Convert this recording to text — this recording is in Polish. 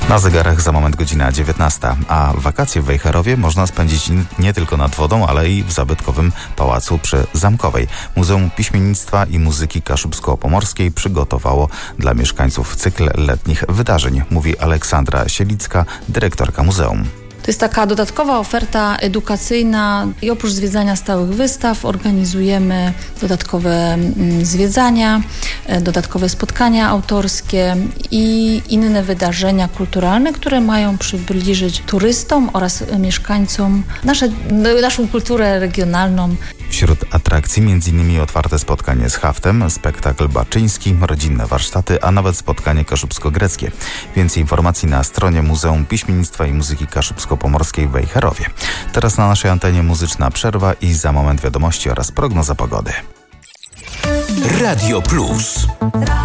Na zegarach za moment godzina 19, a wakacje w Wejherowie można spędzić nie tylko nad wodą, ale i w zabytkowym pałacu przy Zamkowej. Muzeum Piśmiennictwa i Muzyki Kaszubsko-Pomorskiej przygotowało dla mieszkańców cykl letnich wydarzeń, mówi Aleksandra Sielicka, dyrektorka muzeum. To jest taka dodatkowa oferta edukacyjna i oprócz zwiedzania stałych wystaw organizujemy dodatkowe zwiedzania, dodatkowe spotkania autorskie i inne wydarzenia kulturalne, które mają przybliżyć turystom oraz mieszkańcom naszą kulturę regionalną. Wśród atrakcji m.in. otwarte spotkanie z haftem, spektakl baczyński, rodzinne warsztaty, a nawet spotkanie kaszubsko-greckie. Więcej informacji na stronie Muzeum Piśmiennictwa i Muzyki Kaszubsko-Pomorskiej w Wejherowie. Teraz na naszej antenie muzyczna przerwa i za moment wiadomości oraz prognoza pogody. Radio Plus.